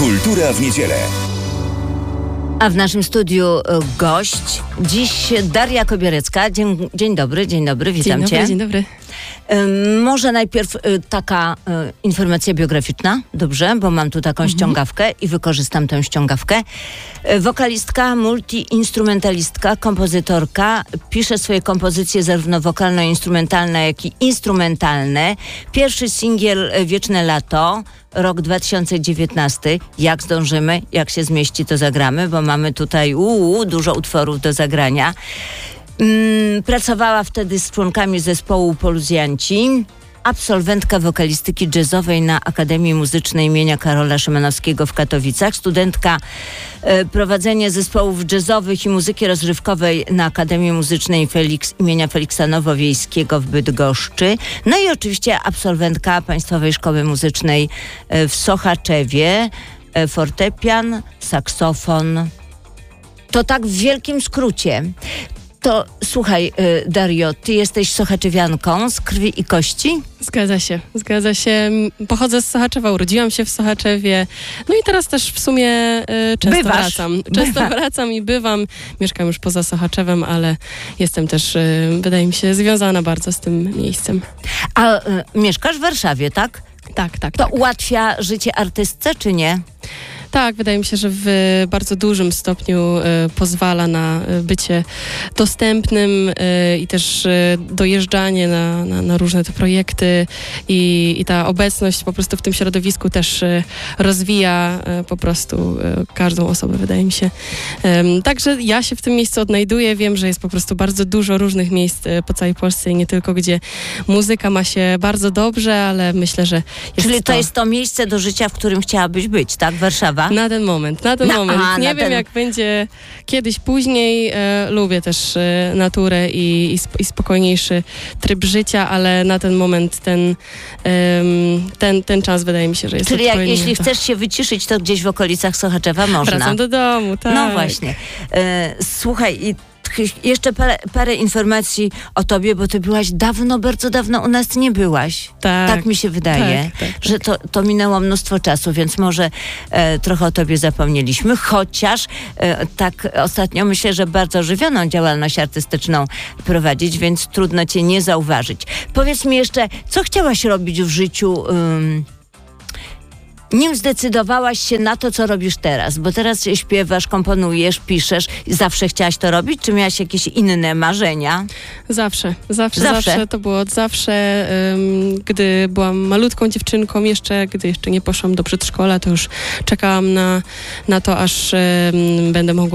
Kultura w niedzielę. A w naszym studiu gość. Dziś Daria Kobierecka. Dzień dobry, witam cię. Dzień dobry. Może najpierw taka informacja biograficzna, dobrze? Bo mam tu taką ściągawkę i wykorzystam tę ściągawkę. Wokalistka, multiinstrumentalistka, kompozytorka. Pisze swoje kompozycje zarówno wokalno-instrumentalne, jak i instrumentalne. Pierwszy singiel Wieczne Lato, rok 2019. Jak zdążymy, jak się zmieści, to zagramy, bo mamy tutaj dużo utworów do zagrania. Pracowała wtedy z członkami zespołu Poluzjanci, absolwentka wokalistyki jazzowej na Akademii Muzycznej imienia Karola Szymanowskiego w Katowicach, studentka prowadzenia zespołów jazzowych i muzyki rozrywkowej na Akademii Muzycznej imienia Feliksa Nowowiejskiego w Bydgoszczy, no i oczywiście absolwentka Państwowej Szkoły Muzycznej w Sochaczewie, fortepian, saksofon. To tak w wielkim skrócie. To słuchaj, Dario, ty jesteś sochaczewianką z krwi i kości? Zgadza się. Pochodzę z Sochaczewa, urodziłam się w Sochaczewie. No i teraz też w sumie często wracam i bywam. Mieszkam już poza Sochaczewem, ale jestem też, wydaje mi się, związana bardzo z tym miejscem. A mieszkasz w Warszawie, tak? Tak. To ułatwia życie artystce, czy nie? Tak, wydaje mi się, że w bardzo dużym stopniu pozwala na bycie dostępnym i też dojeżdżanie na różne te projekty i ta obecność po prostu w tym środowisku też rozwija po prostu każdą osobę, wydaje mi się. Także ja się w tym miejscu odnajduję. Wiem, że jest po prostu bardzo dużo różnych miejsc po całej Polsce i nie tylko, gdzie muzyka ma się bardzo dobrze, ale myślę, że Czyli to jest to miejsce do życia, w którym chciałabyś być, tak? Warszawa? Na ten moment. Nie wiem, jak będzie kiedyś później. Lubię też naturę i spokojniejszy tryb życia, ale na ten moment ten czas wydaje mi się, że jest Czyli jeśli chcesz się wyciszyć, to gdzieś w okolicach Sochaczewa można. Wracam do domu, tak. No właśnie. Słuchaj, jeszcze parę informacji o tobie, bo ty byłaś bardzo dawno u nas nie byłaś. Tak mi się wydaje, że to minęło mnóstwo czasu, więc może trochę o tobie zapomnieliśmy, chociaż tak ostatnio myślę, że bardzo ożywioną działalność artystyczną prowadzić, więc trudno cię nie zauważyć. Powiedz mi jeszcze, co chciałaś robić w życiu, nim zdecydowałaś się na to, co robisz teraz? Bo teraz śpiewasz, komponujesz, piszesz. Zawsze chciałaś to robić? Czy miałaś jakieś inne marzenia? Zawsze. To było od zawsze. Gdy byłam malutką dziewczynką, gdy jeszcze nie poszłam do przedszkola, to już czekałam na to, aż będę mogła